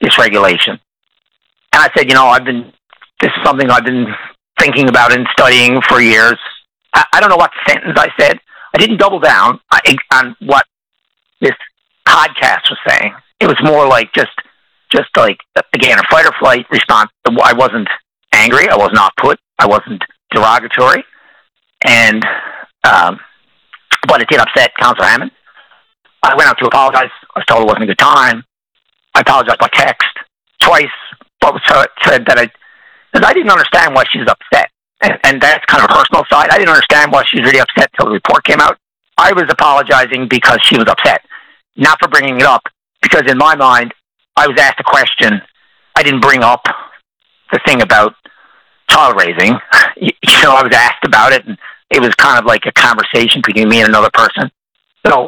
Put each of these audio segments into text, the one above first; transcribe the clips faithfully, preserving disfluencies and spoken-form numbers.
dysregulation. And I said, you know, I've been, this is something I've been thinking about and studying for years. I, I don't know what sentence I said. I didn't double down on what this podcast was saying. It was more like just, just like, again, a fight or flight response. I wasn't angry. I was not put. I wasn't derogatory. And, um, but it did upset Councillor Hammond. I went out to apologize. I was told it wasn't a good time. I apologized by text twice. But said that I, because I didn't understand why she was upset. And, and that's kind of a personal side. I didn't understand why she was really upset until the report came out. I was apologizing because she was upset, not for bringing it up. Because in my mind, I was asked a question. I didn't bring up the thing about child raising. You know, I was asked about it, and it was kind of like a conversation between me and another person. So,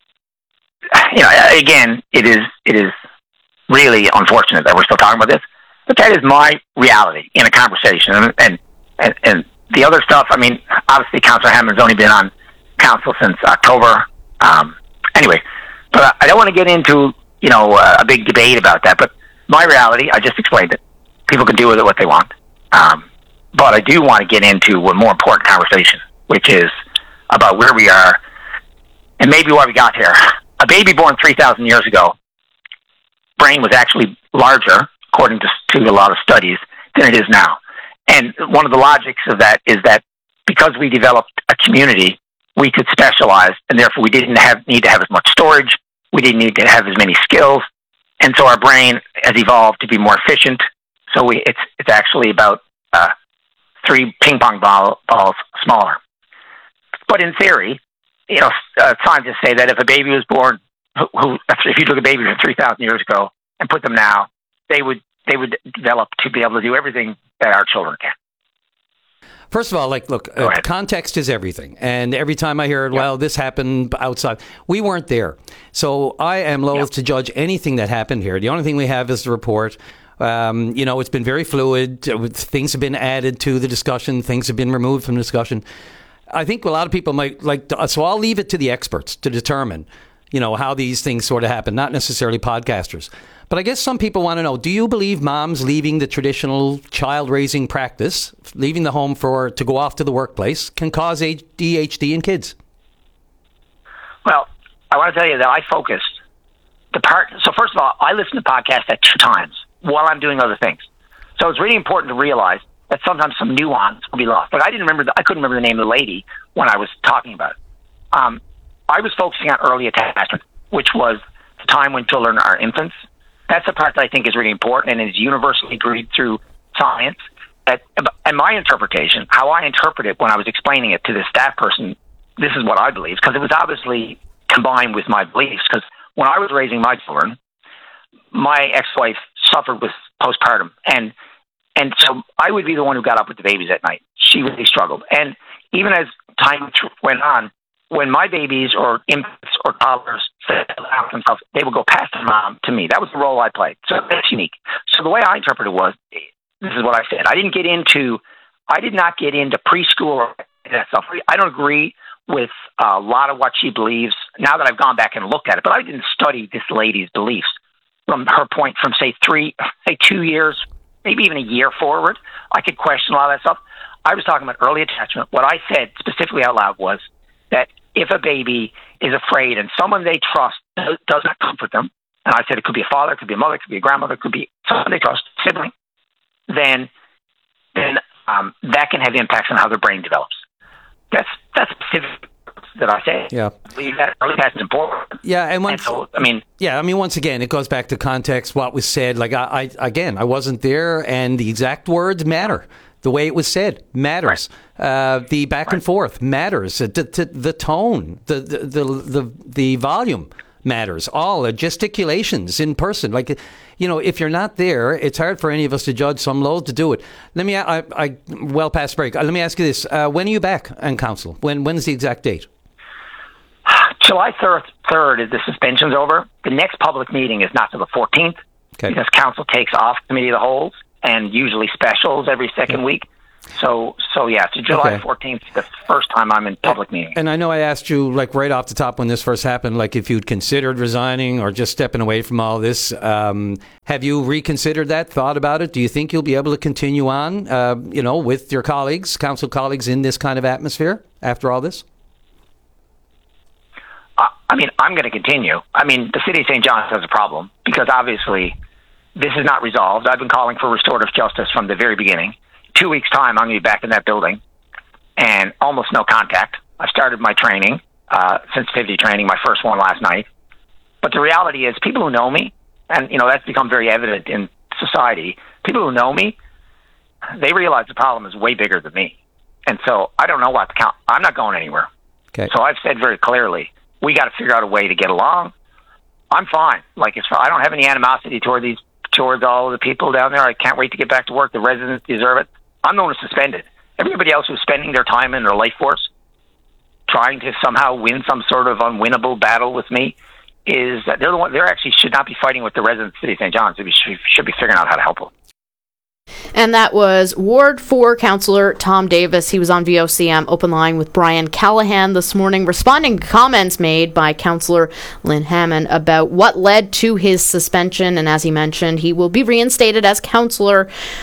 you know, again, it is it is really unfortunate that we're still talking about this, but that is my reality in a conversation. And and, and, and the other stuff, I mean, obviously, Councillor Hammond's only been on council since October. Um, anyway, but I don't want to get into, you know, uh, a big debate about that. But my reality, I just explained it. People can do with it what they want. Um, but I do want to get into a more important conversation, which is about where we are and maybe why we got here. A baby born three thousand years ago, brain was actually larger, according to, to a lot of studies, than it is now. And one of the logics of that is that because we developed a community, we could specialize, and therefore we didn't have need to have as much storage. We didn't need to have as many skills, and so our brain has evolved to be more efficient. So we, it's it's actually about uh, three ping pong ball, balls smaller. But in theory, you know, uh, scientists say that if a baby was born, who, who if you took a baby from three thousand years ago and put them now, they would they would develop to be able to do everything that our children can. First of all, like, look, uh, context is everything. And every time I hear it, yep. well, this happened outside. We weren't there. So I am loath yep. to judge anything that happened here. The only thing we have is the report. Um, you know, it's been very fluid. Things have been added to the discussion. Things have been removed from the discussion. I think a lot of people might like to, so I'll leave it to the experts to determine, you know, how these things sort of happen, not necessarily podcasters. But I guess some people want to know, do you believe moms leaving the traditional child-raising practice, leaving the home for to go off to the workplace, can cause A D H D in kids? Well, I want to tell you that I focused the part. So first of all, I listen to podcasts at two times while I'm doing other things. So it's really important to realize that sometimes some nuance will be lost. But I didn't remember, the, I couldn't remember the name of the lady when I was talking about it. Um, I was focusing on early attachment, which was the time when children are infants. That's the part that I think is really important and is universally agreed through science. That, and my interpretation, how I interpret it when I was explaining it to the staff person, this is what I believe, because it was obviously combined with my beliefs. Because when I was raising my children, my ex-wife suffered with postpartum, and and so I would be the one who got up with the babies at night. She really struggled. And even as time went on, when my babies or infants or toddlers settled out themselves, they would go past their mom to me. That was the role I played. So that's unique. So the way I interpreted it was, this is what I said. I didn't get into, I did not get into preschool or that stuff. I don't agree with a lot of what she believes now that I've gone back and looked at it, but I didn't study this lady's beliefs from her point from, say, three, say two years, maybe even a year forward. I could question a lot of that stuff. I was talking about early attachment. What I said specifically out loud was that if a baby is afraid and someone they trust does not comfort them, and I said it could be a father, it could be a mother, it could be a grandmother, it could be someone they trust, sibling, then then um, that can have impacts on how their brain develops. That's that's specific that I say. Yeah, I believe that early attachment is important. Yeah, and, once, and so I mean, yeah, I mean, once again, it goes back to context, what was said. Like I, I again, I wasn't there, and the exact words matter. The way it was said matters. Right. Uh, the back right. and forth matters. The, the, the tone, the, the the the the volume matters. All the gesticulations in person. Like, you know, if you're not there, it's hard for any of us to judge. So I'm loath to do it. Let me. I, I well past break. Uh, let me ask you this: uh, when are you back on council? When when is the exact date? July third is the suspension's over. The next public meeting is not till the fourteenth, okay, because council takes off committee of the whole and usually specials every second yeah. week. So, so yeah, so July fourteenth is the first time I'm in public meeting. And I know I asked you, like, right off the top when this first happened, like, if you'd considered resigning or just stepping away from all this. Um, have you reconsidered that, thought about it? Do you think you'll be able to continue on, uh, you know, with your colleagues, council colleagues in this kind of atmosphere after all this? Uh, I mean, I'm going to continue. I mean, the city of Saint John's has a problem because obviously this is not resolved. I've been calling for restorative justice from the very beginning. Two weeks' time, I'm going to be back in that building, and almost no contact. I started my training, uh, sensitivity training, my first one last night. But the reality is, people who know me, and you know that's become very evident in society. People who know me, they realize the problem is way bigger than me, and so I don't know what to count. I'm not going anywhere. Okay. So I've said very clearly, we got to figure out a way to get along. I'm fine. Like it's, I don't have any animosity toward these, towards all of the people down there. I can't wait to get back to work. The residents deserve it. I'm the one who's suspended. Everybody else who's spending their time and their life force trying to somehow win some sort of unwinnable battle with me is that they're the one. They actually should not be fighting with the residents of the city of Saint John's. They should, should be figuring out how to help them. And that was Ward four Councillor Tom Davis. He was on V O C M Open Line with Brian Callahan this morning, responding to comments made by Councillor Lynn Hammond about what led to his suspension. And as he mentioned, he will be reinstated as councillor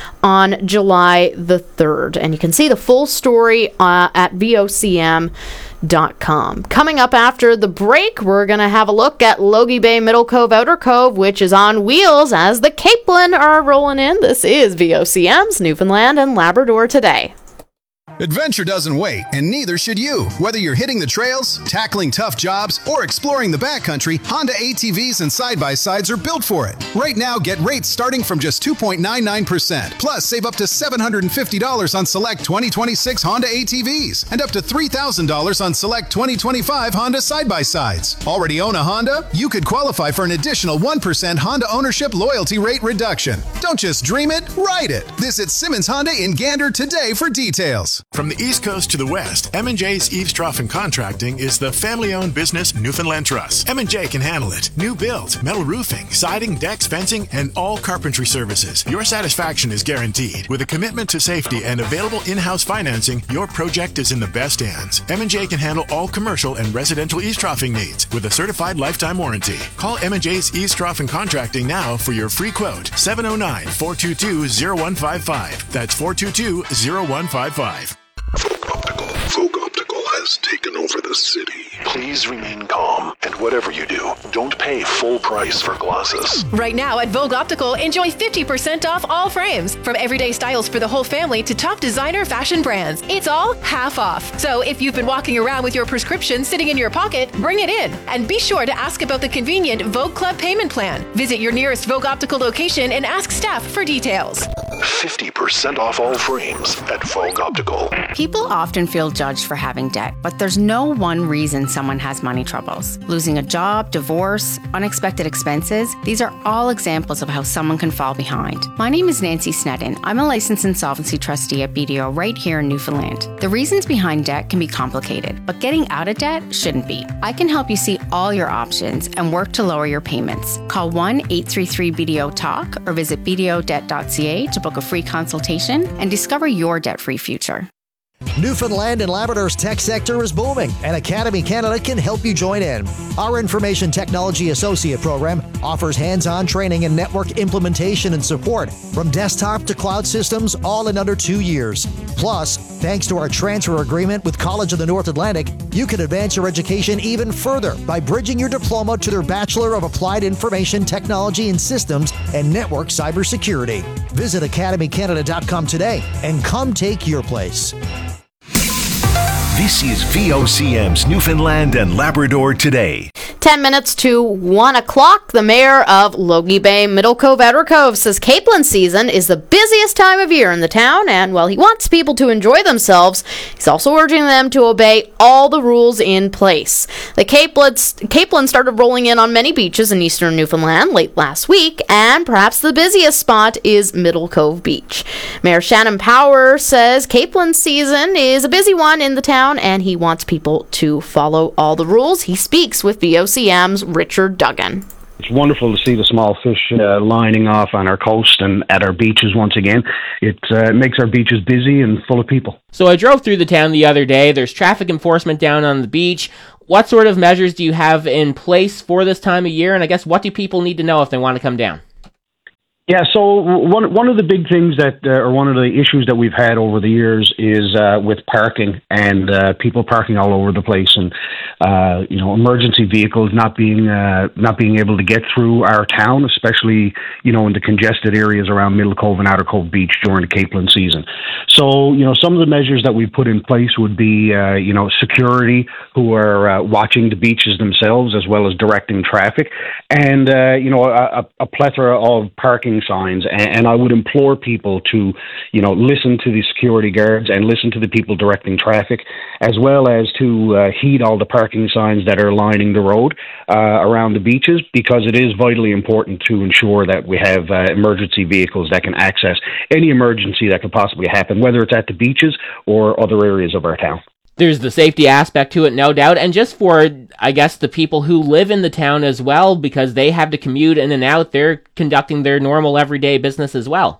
on July the third. And you can see the full story uh, at V O C M dot com. Coming up after the break, we're going to have a look at Logie Bay Middle Cove Outer Cove, which is on wheels as the Capeland are rolling in. This is V O C M's Newfoundland and Labrador Today. Adventure doesn't wait, and neither should you. Whether you're hitting the trails, tackling tough jobs, or exploring the backcountry, Honda A T Vs and side-by-sides are built for it. Right now, get rates starting from just two point nine nine percent. Plus, save up to seven hundred fifty dollars on select twenty twenty-six Honda A T Vs and up to three thousand dollars on select twenty twenty-five Honda side-by-sides. Already own a Honda? You could qualify for an additional one percent Honda ownership loyalty rate reduction. Don't just dream it, ride it. Visit Simmons Honda in Gander today for details. From the East Coast to the West, M and J's Eaves Trough Contracting is the family-owned business Newfoundland Trust. M and J can handle it. New builds, metal roofing, siding, decks, fencing, and all carpentry services. Your satisfaction is guaranteed. With a commitment to safety and available in-house financing, your project is in the best hands. M and J can handle all commercial and residential eaves troughing needs with a certified lifetime warranty. Call M and J's Eaves Trough Contracting now for your free quote. seven oh nine, four two two, oh one five five. That's four two two, oh one five five. Folk Optical. Folk Optical has taken over the city. Please remain calm, and whatever you do, don't pay full price for glasses. Right now at Vogue Optical, enjoy fifty percent off all frames. From everyday styles for the whole family to top designer fashion brands. It's all half off. So if you've been walking around with your prescription sitting in your pocket, bring it in. And be sure to ask about the convenient Vogue Club payment plan. Visit your nearest Vogue Optical location and ask staff for details. fifty percent off all frames at Vogue Optical. People often feel judged for having debt, but there's no one reason someone has money troubles. Losing a job, divorce, unexpected expenses, these are all examples of how someone can fall behind. My name is Nancy Sneddon. I'm a licensed insolvency trustee at B D O right here in Newfoundland. The reasons behind debt can be complicated, but getting out of debt shouldn't be. I can help you see all your options and work to lower your payments. Call one eight three three B D O talk or visit b d o debt dot c a to book a free consultation and discover your debt-free future. Newfoundland and Labrador's tech sector is booming, and Academy Canada can help you join in. Our Information Technology Associate program offers hands-on training in network implementation and support, from desktop to cloud systems, all in under two years. Plus, thanks to our transfer agreement with College of the North Atlantic, you can advance your education even further by bridging your diploma to their Bachelor of Applied Information Technology and Systems and Network Cybersecurity. Visit academy canada dot com today and come take your place. This is V O C M's Newfoundland and Labrador Today. Ten minutes to one o'clock. The mayor of Logie Bay Middle Cove Outer Cove says Capeland season is the busiest time of year in the town, and while he wants people to enjoy themselves, he's also urging them to obey all the rules in place. The Capeland, Capeland started rolling in on many beaches in eastern Newfoundland late last week, and perhaps the busiest spot is Middle Cove Beach. Mayor Shannon Power says Capeland season is a busy one in the town, and he wants people to follow all the rules. He speaks with V O C M's Richard Duggan. It's wonderful to see the small fish uh, lining off on our coast and at our beaches once again. It uh, makes our beaches busy and full of people. So I drove through the town the other day. There's traffic enforcement down on the beach. What sort of measures do you have in place for this time of year? And I guess what do people need to know if they want to come down? Yeah, so one one of the big things that, uh, or one of the issues that we've had over the years is uh, with parking and uh, people parking all over the place, and uh, you know, emergency vehicles not being uh, not being able to get through our town, especially you know in the congested areas around Middle Cove and Outer Cove Beach during the Capeland season. So you know, some of the measures that we put in place would be uh, you know security who are uh, watching the beaches themselves as well as directing traffic, and uh, you know a, a plethora of parking signs, and I would implore people to, you know, listen to the security guards and listen to the people directing traffic, as well as to uh, heed all the parking signs that are lining the road uh, around the beaches, because it is vitally important to ensure that we have uh, emergency vehicles that can access any emergency that could possibly happen, whether it's at the beaches or other areas of our town. There's the safety aspect to it, no doubt, and just for, I guess, the people who live in the town as well, because they have to commute in and out, they're conducting their normal everyday business as well.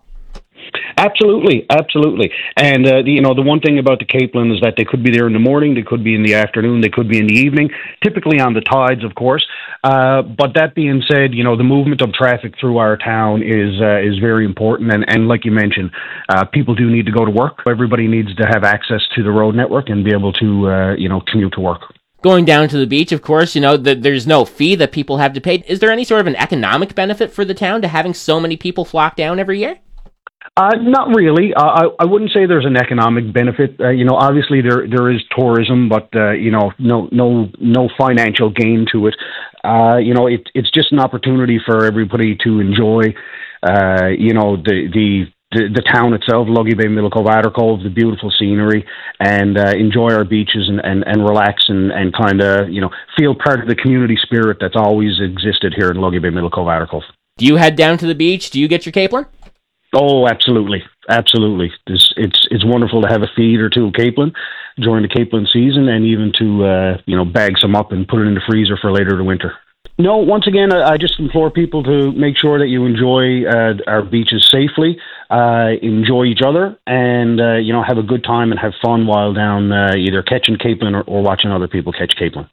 Absolutely, absolutely. And, uh, the, you know, the one thing about the Capeland is that they could be there in the morning, they could be in the afternoon, they could be in the evening, typically on the tides, of course. Uh, but that being said, you know, the movement of traffic through our town is uh, is very important. And, and like you mentioned, uh, people do need to go to work. Everybody needs to have access to the road network and be able to, uh, you know, commute to work. Going down to the beach, of course, you know, the, there's no fee that people have to pay. Is there any sort of an economic benefit for the town to having so many people flock down every year? Uh, not really. Uh, I, I wouldn't say there's an economic benefit. Uh, you know, obviously there there is tourism, but uh, you know, no no no financial gain to it. Uh, you know, it, it's just an opportunity for everybody to enjoy. Uh, you know, the the. The, the town itself, Logie Bay, Middle Cove, Outer Cove, the beautiful scenery, and uh, enjoy our beaches and, and, and relax and, and kind of, you know, feel part of the community spirit that's always existed here in Logie Bay, Middle Cove, Outer Cove. Do you head down to the beach? Do you get your Capeland? Oh, absolutely. Absolutely. It's, it's, it's wonderful to have a feed or two of Capeland during the Capeland season, and even to, uh, you know, bag some up and put it in the freezer for later in the winter. No, once again, I, I just implore people to make sure that you enjoy uh, our beaches safely, uh, enjoy each other, and, uh, you know, have a good time and have fun while down uh, either catching Capeland or, or watching other people catch Capeland.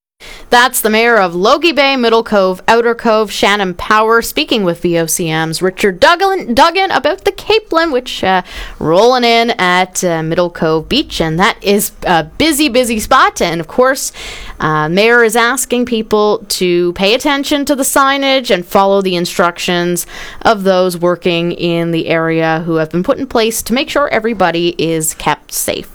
That's the mayor of Logie Bay, Middle Cove, Outer Cove, Shannon Power, speaking with V O C M's Richard Duggan, Duggan about the Capeland, which uh, rolling in at uh, Middle Cove Beach, and that is a busy, busy spot. And of course, uh, mayor is asking people to pay attention to the signage and follow the instructions of those working in the area who have been put in place to make sure everybody is kept safe.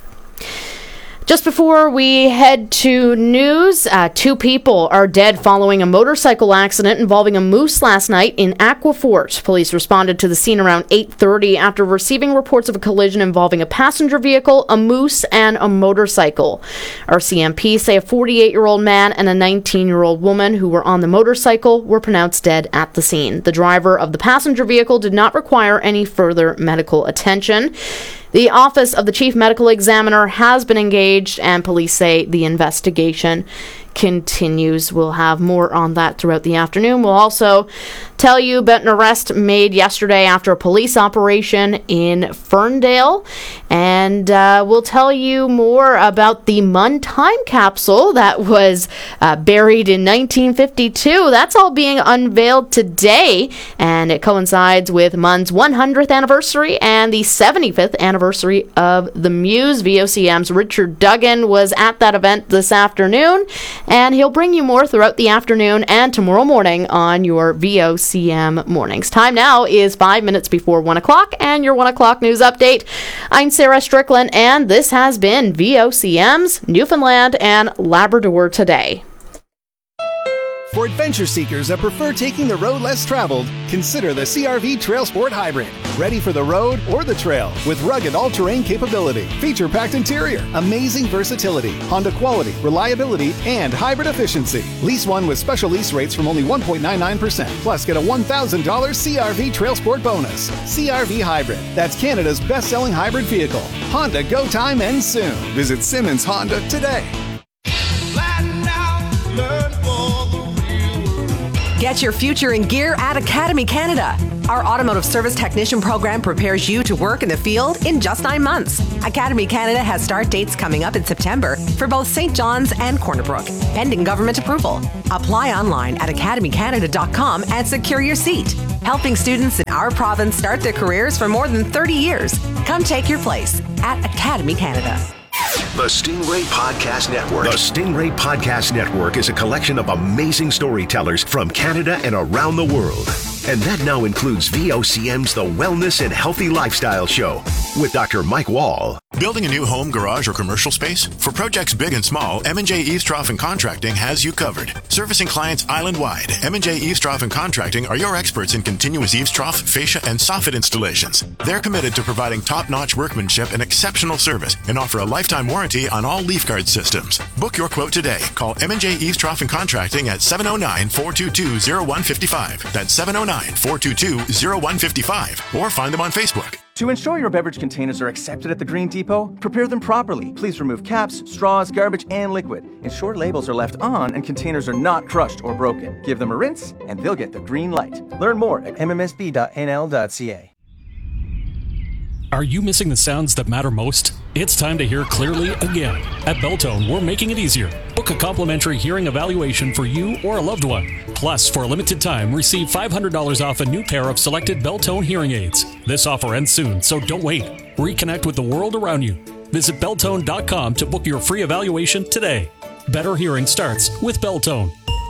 Just before we head to news, uh, two people are dead following a motorcycle accident involving a moose last night in Aquafort. Police responded to the scene around eight thirty after receiving reports of a collision involving a passenger vehicle, a moose, and a motorcycle. R C M P say a forty-eight-year-old man and a nineteen-year-old woman who were on the motorcycle were pronounced dead at the scene. The driver of the passenger vehicle did not require any further medical attention. The Office of the Chief Medical Examiner has been engaged, and police say the investigation continues. We'll have more on that throughout the afternoon. We'll also tell you about an arrest made yesterday after a police operation in Ferndale, and uh, we'll tell you more about the Munn time capsule that was uh, buried in nineteen fifty-two. That's all being unveiled today, and it coincides with Munn's one hundredth anniversary and the seventy-fifth anniversary of the Muse. V O C M's Richard Duggan was at that event this afternoon, and he'll bring you more throughout the afternoon and tomorrow morning on your V O C M mornings. Time now is five minutes before one o'clock, and your one o'clock news update. I'm Sarah Strickland, and this has been V O C M's Newfoundland and Labrador Today. For adventure seekers that prefer taking the road less traveled, consider the C R V Trail Sport Hybrid. Ready for the road or the trail with rugged all-terrain capability, feature-packed interior, amazing versatility, Honda quality, reliability, and hybrid efficiency. Lease one with special lease rates from only one point nine nine percent. Plus, get a one thousand dollars C R V Trail Sport bonus. C R V Hybrid. That's Canada's best-selling hybrid vehicle. Honda Go Time ends soon. Visit Simmons Honda today. Get your future in gear at Academy Canada. Our automotive service technician program prepares you to work in the field in just nine months. Academy Canada has start dates coming up in September for both Saint John's and Corner Brook, pending government approval. Apply online at academy canada dot com and secure your seat. Helping students in our province start their careers for more than thirty years. Come take your place at Academy Canada. The Stingray Podcast Network. The Stingray Podcast Network is a collection of amazing storytellers from Canada and around the world. And that now includes V O C M's The Wellness and Healthy Lifestyle Show with Doctor Mike Wall. Building a new home, garage, or commercial space? For projects big and small, M and J Eavestrough and Contracting has you covered. Servicing clients island-wide, M and J Eavestrough and Contracting are your experts in continuous eavestrough, fascia, and soffit installations. They're committed to providing top-notch workmanship and exceptional service and offer a lifetime warranty on all leaf guard systems. Book your quote today. Call M and J Eavestrough and Contracting at seven oh nine, four two two, oh one five five. That's seven oh nine, four two two, oh one five five. Or find them on Facebook. To ensure your beverage containers are accepted at the Green Depot, prepare them properly. Please remove caps, straws, garbage, and liquid. Ensure labels are left on and containers are not crushed or broken. Give them a rinse, and they'll get the green light. Learn more at m m s b dot n l dot c a. Are you missing the sounds that matter most? It's time to hear clearly again. At Beltone, we're making it easier. Book a complimentary hearing evaluation for you or a loved one. Plus, for a limited time, receive five hundred dollars off a new pair of selected Beltone hearing aids. This offer ends soon, so don't wait. Reconnect with the world around you. Visit beltone dot com to book your free evaluation today. Better hearing starts with Beltone.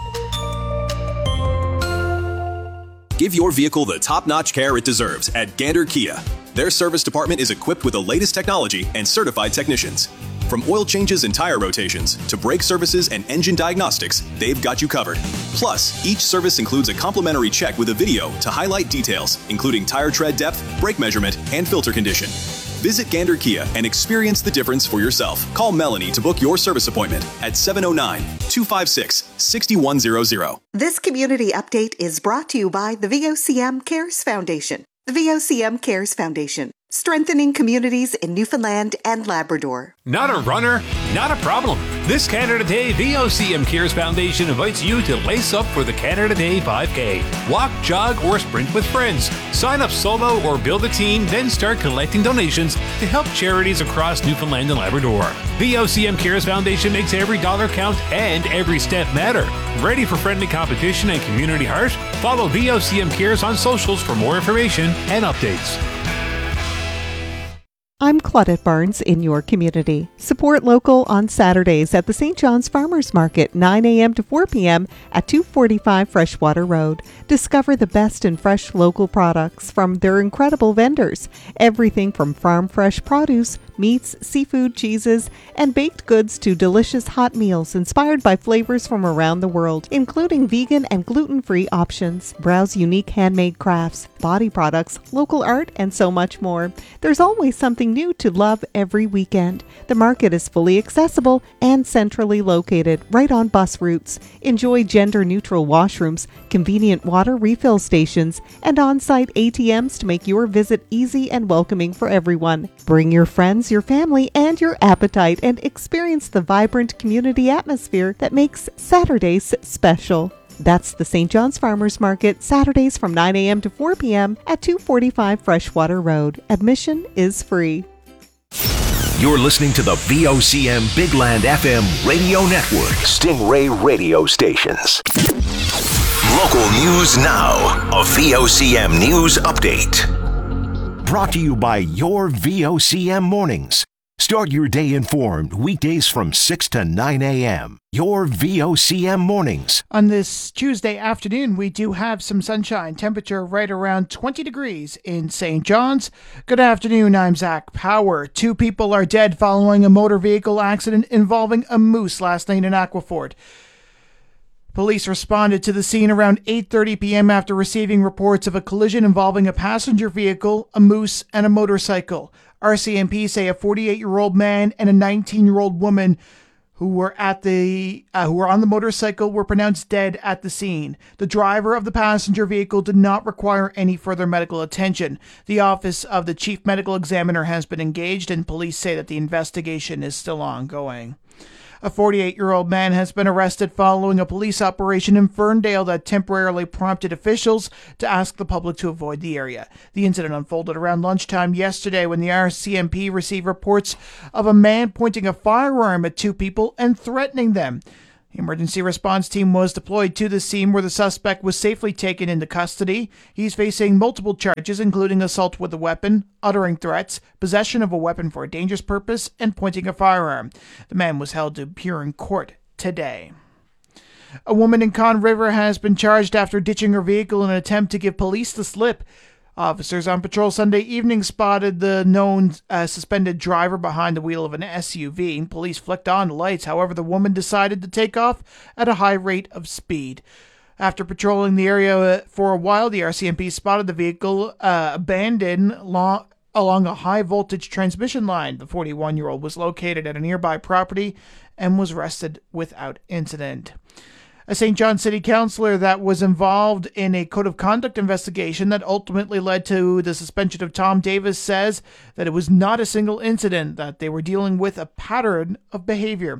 Give your vehicle the top-notch care it deserves at Gander Kia. Their service department is equipped with the latest technology and certified technicians. From oil changes and tire rotations to brake services and engine diagnostics, they've got you covered. Plus, each service includes a complimentary check with a video to highlight details, including tire tread depth, brake measurement, and filter condition. Visit Gander Kia and experience the difference for yourself. Call Melanie to book your service appointment at seven oh nine, two five six, six one zero zero. This community update is brought to you by the V O C M Cares Foundation. The V O C M Cares Foundation, strengthening communities in Newfoundland and Labrador. Not a runner? Not a problem. This Canada Day, V O C M Cares Foundation invites you to lace up for the Canada Day five K. Walk, jog, or sprint with friends. Sign up solo or build a team, then start collecting donations to help charities across Newfoundland and Labrador. V O C M Cares Foundation makes every dollar count and every step matter. Ready for friendly competition and community heart? Follow V O C M Cares on socials for more information and updates. I'm Claudette Barnes in your community. Support local on Saturdays at the Saint John's Farmers Market, nine a.m. to four p.m. at two forty-five Freshwater Road. Discover the best in fresh local products from their incredible vendors. Everything from farm fresh produce, meats, seafood, cheeses, and baked goods to delicious hot meals inspired by flavors from around the world, including vegan and gluten-free options. Browse unique handmade crafts, body products, local art, and so much more. There's always something new to love every weekend. The market is fully accessible and centrally located right on bus routes. Enjoy gender-neutral washrooms, convenient water refill stations, and on-site A T Ms to make your visit easy and welcoming for everyone. Bring your friends, your family, and your appetite and experience the vibrant community atmosphere that makes Saturdays special. That's the Saint John's Farmers Market, Saturdays from nine a.m. to four p.m. at two forty-five Freshwater Road. Admission is free. You're listening to the V O C M Big Land F M radio network. Stingray radio stations. Local news now. A V O C M news update. Brought to you by your V O C M mornings. Start your day informed weekdays from six to nine a.m. Your V O C M mornings. On this Tuesday afternoon, we do have some sunshine. Temperature right around twenty degrees in Saint John's. Good afternoon, I'm Zach Power. Two people are dead following a motor vehicle accident involving a moose last night in Aquafort. Police responded to the scene around eight thirty p.m. after receiving reports of a collision involving a passenger vehicle, a moose, and a motorcycle. R C M P say a forty-eight-year-old man and a nineteen-year-old woman who were at the uh, who were on the motorcycle were pronounced dead at the scene. The driver of the passenger vehicle did not require any further medical attention. The office of the chief medical examiner has been engaged, and police say that the investigation is still ongoing. A forty-eight-year-old man has been arrested following a police operation in Ferndale that temporarily prompted officials to ask the public to avoid the area. The incident unfolded around lunchtime yesterday when the R C M P received reports of a man pointing a firearm at two people and threatening them. The emergency response team was deployed to the scene where the suspect was safely taken into custody. He's facing multiple charges, including assault with a weapon, uttering threats, possession of a weapon for a dangerous purpose, and pointing a firearm. The man was held to appear in court today. A woman in Conn River has been charged after ditching her vehicle in an attempt to give police the slip. Officers on patrol Sunday evening spotted the known uh, suspended driver behind the wheel of an S U V. Police flicked on the lights. However, the woman decided to take off at a high rate of speed. After patrolling the area for a while, the R C M P spotted the vehicle uh, abandoned long, along a high-voltage transmission line. The forty-one-year-old was located at a nearby property and was arrested without incident. A Saint John City Councillor that was involved in a code of conduct investigation that ultimately led to the suspension of Tom Davis says that it was not a single incident, that they were dealing with a pattern of behavior.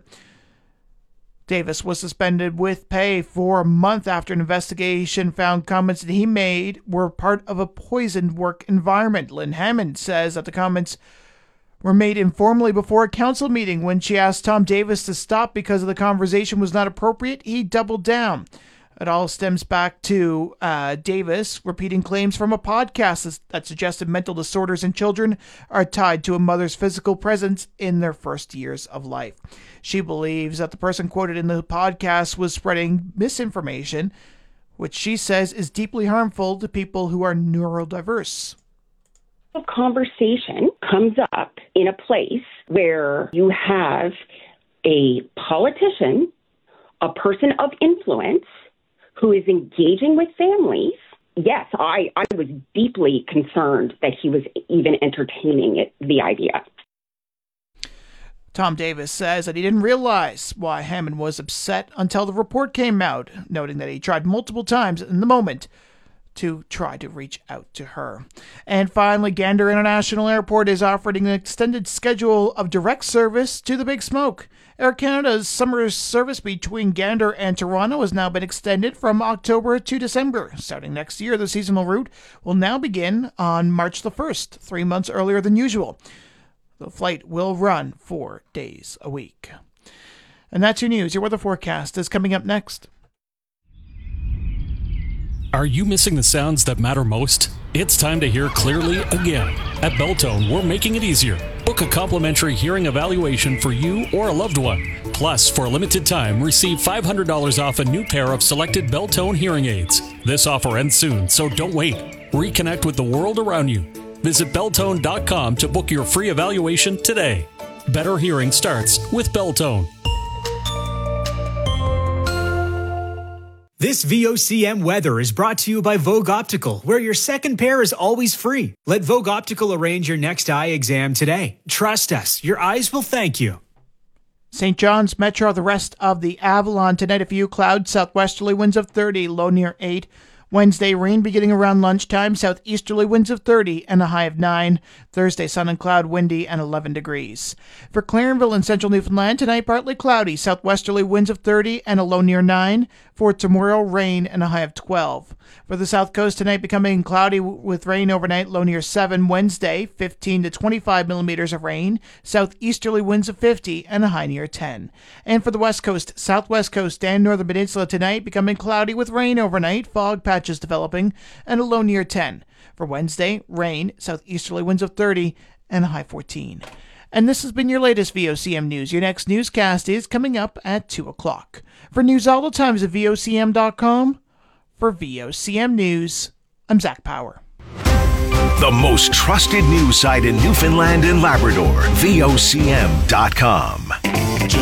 Davis was suspended with pay for a month after an investigation found comments that he made were part of a poisoned work environment. Lynn Hammond says that the comments were made informally before a council meeting. When she asked Tom Davis to stop because the conversation was not appropriate, he doubled down. It all stems back to uh, Davis repeating claims from a podcast that suggested mental disorders in children are tied to a mother's physical presence in their first years of life. She believes that the person quoted in the podcast was spreading misinformation, which she says is deeply harmful to people who are neurodiverse. Conversation comes up in a place where you have a politician, a person of influence, who is engaging with families. Yes, I, I was deeply concerned that he was even entertaining it, the idea. Tom Davis says that he didn't realize why Hammond was upset until the report came out, noting that he tried multiple times in the moment to try to reach out to her. And finally, Gander International Airport is offering an extended schedule of direct service to the Big Smoke. Air Canada's summer service between Gander and Toronto has now been extended from October to December. Starting next year, the seasonal route will now begin on March the first, three months earlier than usual. The flight will run four days a week. And that's your news. Your weather forecast is coming up next. Are you missing the sounds that matter most? It's time to hear clearly again. At Beltone, we're making it easier. Book a complimentary hearing evaluation for you or a loved one. Plus, for a limited time, receive five hundred dollars off a new pair of selected Beltone hearing aids. This offer ends soon, so don't wait. Reconnect with the world around you. Visit Beltone dot com to book your free evaluation today. Better hearing starts with Beltone. This V O C M weather is brought to you by Vogue Optical, where your second pair is always free. Let Vogue Optical arrange your next eye exam today. Trust us, your eyes will thank you. Saint John's Metro, the rest of the Avalon. Tonight, a few clouds, southwesterly winds of thirty, low near eight. Wednesday, rain beginning around lunchtime, southeasterly winds of thirty and a high of nine. Thursday, sun and cloud, windy and eleven degrees. For Clarenville and central Newfoundland, tonight partly cloudy, southwesterly winds of thirty and a low near nine. For tomorrow, rain and a high of twelve. For the south coast, tonight becoming cloudy with rain overnight, low near seven. Wednesday, fifteen to twenty-five millimeters of rain, southeasterly winds of fifty and a high near ten. And for the west coast, southwest coast and northern peninsula tonight becoming cloudy with rain overnight, fog patches developing and a low near ten. For Wednesday, rain, southeasterly winds of thirty and a high fourteen. And this has been your latest V O C M News. Your next newscast is coming up at two o'clock. For news all the time, visit V O C M dot com. For V O C M News, I'm Zach Power. The most trusted news site in Newfoundland and Labrador, V O C M dot com.